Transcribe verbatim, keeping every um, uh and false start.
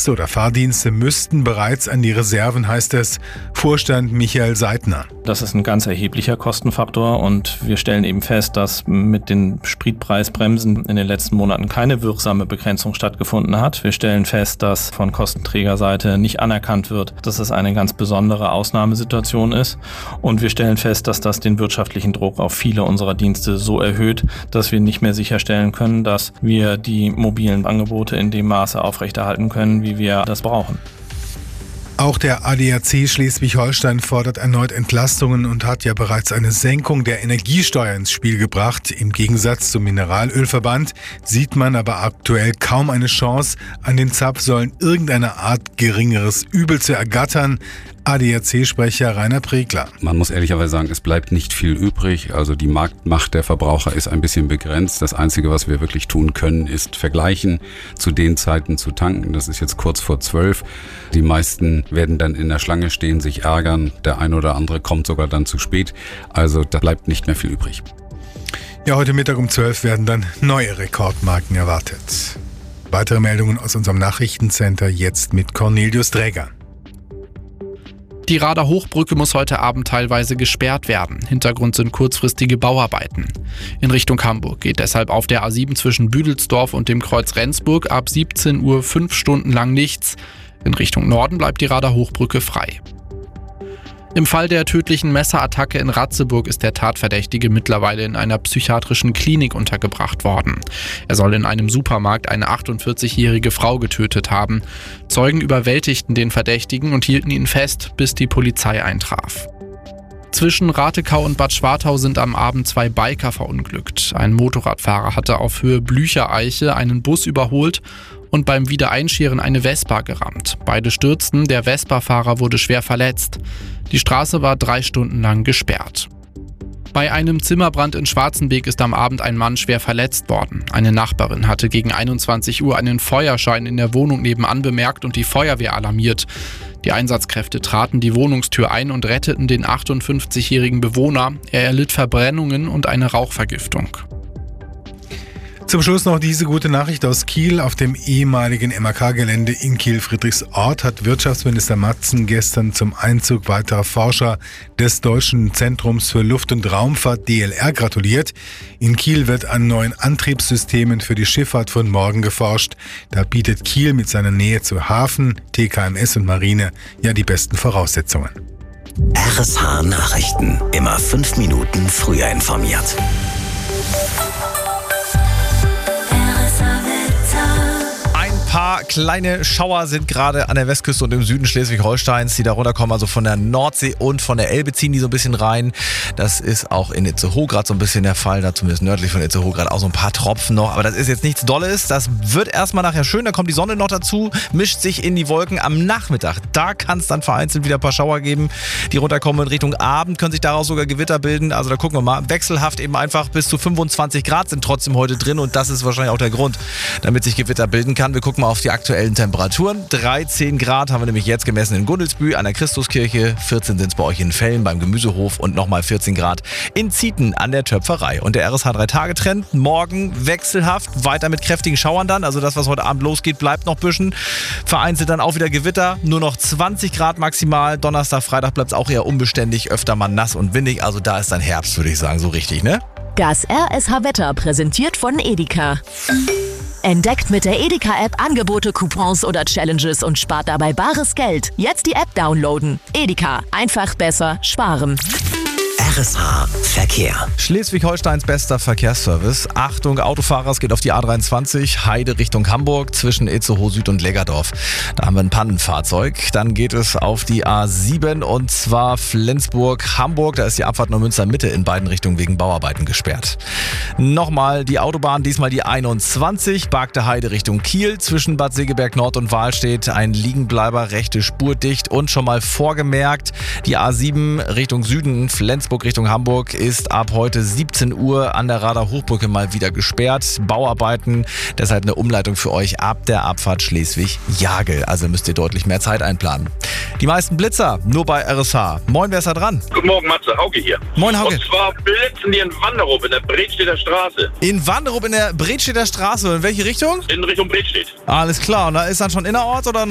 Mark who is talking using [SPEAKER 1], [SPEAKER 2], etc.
[SPEAKER 1] Gäste oder Fahrdienste müssten bereits an die Reserven, heißt es. Vorstand Michael Seidner.
[SPEAKER 2] Das ist ein ganz erheblicher Kostenfaktor und wir stellen eben fest, dass mit den Spritpreisbremsen in den letzten Monaten keine wirksame Begrenzung stattgefunden hat. Wir stellen fest, dass von Kostenträgerseite nicht anerkannt wird, dass es eine ganz besondere Ausnahmesituation ist. Und wir stellen fest, dass das den wirtschaftlichen Druck auf viele unserer Dienste so erhöht, dass wir nicht mehr sicherstellen können, dass wir die mobilen Angebote in dem Maße aufrechterhalten können, wie wir das brauchen.
[SPEAKER 1] Auch der A D A C Schleswig-Holstein fordert erneut Entlastungen und hat ja bereits eine Senkung der Energiesteuer ins Spiel gebracht. Im Gegensatz zum Mineralölverband sieht man aber aktuell kaum eine Chance, an den Zapfsäulen irgendeine Art geringeres Übel zu ergattern. A D A C-Sprecher Rainer Pregler.
[SPEAKER 3] Man muss ehrlicherweise sagen, es bleibt nicht viel übrig. Also die Marktmacht der Verbraucher ist ein bisschen begrenzt. Das Einzige, was wir wirklich tun können, ist vergleichen, zu den Zeiten zu tanken. Das ist jetzt kurz vor zwölf. Die meisten werden dann in der Schlange stehen, sich ärgern. Der eine oder andere kommt sogar dann zu spät. Also da bleibt nicht mehr viel übrig.
[SPEAKER 1] Ja, heute Mittag um zwölf werden dann neue Rekordmarken erwartet. Weitere Meldungen aus unserem Nachrichtencenter jetzt mit Cornelius Dräger.
[SPEAKER 4] Die Rader Hochbrücke muss heute Abend teilweise gesperrt werden. Hintergrund sind kurzfristige Bauarbeiten. In Richtung Hamburg geht deshalb auf der A sieben zwischen Büdelsdorf und dem Kreuz Rendsburg ab siebzehn Uhr fünf Stunden lang nichts. In Richtung Norden bleibt die Rader Hochbrücke frei. Im Fall der tödlichen Messerattacke in Ratzeburg ist der Tatverdächtige mittlerweile in einer psychiatrischen Klinik untergebracht worden. Er soll in einem Supermarkt eine achtundvierzigjährige Frau getötet haben. Zeugen überwältigten den Verdächtigen und hielten ihn fest, bis die Polizei eintraf. Zwischen Ratekau und Bad Schwartau sind am Abend zwei Biker verunglückt. Ein Motorradfahrer hatte auf Höhe Blüchereiche einen Bus überholt und beim Wiedereinscheren eine Vespa gerammt. Beide stürzten, der Vespa-Fahrer wurde schwer verletzt. Die Straße war drei Stunden lang gesperrt. Bei einem Zimmerbrand in Schwarzenbeek ist am Abend ein Mann schwer verletzt worden. Eine Nachbarin hatte gegen einundzwanzig Uhr einen Feuerschein in der Wohnung nebenan bemerkt und die Feuerwehr alarmiert. Die Einsatzkräfte traten die Wohnungstür ein und retteten den achtundfünfzigjährigen Bewohner. Er erlitt Verbrennungen und eine Rauchvergiftung.
[SPEAKER 1] Zum Schluss noch diese gute Nachricht aus Kiel. Auf dem ehemaligen M A K-Gelände in Kiel-Friedrichsort hat Wirtschaftsminister Matzen gestern zum Einzug weiterer Forscher des Deutschen Zentrums für Luft- und Raumfahrt D L R gratuliert. In Kiel wird an neuen Antriebssystemen für die Schifffahrt von morgen geforscht. Da bietet Kiel mit seiner Nähe zu Hafen, T K M S und Marine ja die besten Voraussetzungen.
[SPEAKER 5] R S H Nachrichten. Immer fünf Minuten früher informiert.
[SPEAKER 6] Ein paar kleine Schauer sind gerade an der Westküste und im Süden Schleswig-Holsteins, die da runterkommen, also von der Nordsee und von der Elbe ziehen die so ein bisschen rein. Das ist auch in Itzehoe gerade so ein bisschen der Fall, da zumindest nördlich von Itzehoe gerade auch so ein paar Tropfen noch, aber das ist jetzt nichts Dolles. Das wird erstmal nachher schön, da kommt die Sonne noch dazu, mischt sich in die Wolken am Nachmittag. Da kann es dann vereinzelt wieder ein paar Schauer geben, die runterkommen in Richtung Abend, können sich daraus sogar Gewitter bilden, also da gucken wir mal. Wechselhaft eben einfach bis zu fünfundzwanzig Grad sind trotzdem heute drin und das ist wahrscheinlich auch der Grund, damit sich Gewitter bilden kann. Wir gucken mal auf die aktuellen Temperaturen. dreizehn Grad haben wir nämlich jetzt gemessen in Gundelsbühl an der Christuskirche. vierzehn sind es bei euch in Fellen beim Gemüsehof und nochmal vierzehn Grad in Zieten an der Töpferei. Und der R S H drei Tage Trend morgen wechselhaft, weiter mit kräftigen Schauern dann. Also das, was heute Abend losgeht, bleibt noch ein bisschen. Vereinzelt dann auch wieder Gewitter. Nur noch zwanzig Grad maximal. Donnerstag, Freitag bleibt es auch eher unbeständig, öfter mal nass und windig. Also da ist dann Herbst, würde ich sagen, so richtig, ne?
[SPEAKER 7] Das R S H-Wetter präsentiert von Edeka. Entdeckt mit der Edeka-App Angebote, Coupons oder Challenges und spart dabei bares Geld. Jetzt die App downloaden. Edeka. Einfach besser sparen.
[SPEAKER 5] R S H Verkehr.
[SPEAKER 6] Schleswig-Holsteins bester Verkehrsservice. Achtung, Autofahrer, es geht auf die A dreiundzwanzig, Heide Richtung Hamburg, zwischen Itzehoe Süd und Leggerdorf. Da haben wir ein Pannenfahrzeug. Dann geht es auf die A sieben und zwar Flensburg-Hamburg. Da ist die Abfahrt Neumünster Mitte in beiden Richtungen wegen Bauarbeiten gesperrt. Nochmal die Autobahn, diesmal die einundzwanzig, Bargte Heide Richtung Kiel. Zwischen Bad Segeberg Nord und Wahlstedt ein Liegenbleiber, rechte Spur dicht. Und schon mal vorgemerkt, die A sieben Richtung Süden, Flensburg Richtung Hamburg, ist ab heute siebzehn Uhr an der Rader Hochbrücke mal wieder gesperrt. Bauarbeiten, deshalb eine Umleitung für euch ab der Abfahrt Schleswig-Jagel. Also müsst ihr deutlich mehr Zeit einplanen. Die meisten Blitzer nur bei R S H. Moin, wer ist da dran?
[SPEAKER 8] Guten Morgen, Matze, Hauke hier.
[SPEAKER 6] Moin, Hauke.
[SPEAKER 8] Und zwar blitzen die in Wanderup in der Bredstedter Straße.
[SPEAKER 6] In Wanderup in der Bredstedter Straße. In welche Richtung?
[SPEAKER 8] In Richtung Bredstedt.
[SPEAKER 6] Alles klar. Und da ist dann schon innerorts oder